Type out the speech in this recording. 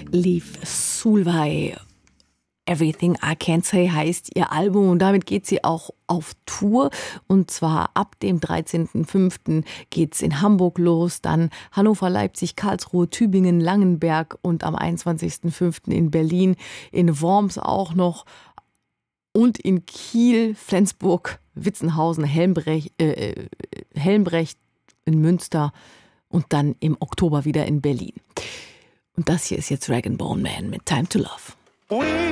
Liv Solveig. Everything I Can't Say heißt ihr Album und damit geht sie auch auf Tour und zwar ab dem 13.05. geht's in Hamburg los, dann Hannover, Leipzig, Karlsruhe, Tübingen, Langenberg und am 21.05. in Berlin, in Worms auch noch und in Kiel, Flensburg, Witzenhausen, Helmbrecht, in Münster und dann im Oktober wieder in Berlin. Und das hier ist jetzt Rag & Bone Man mit Time to Love.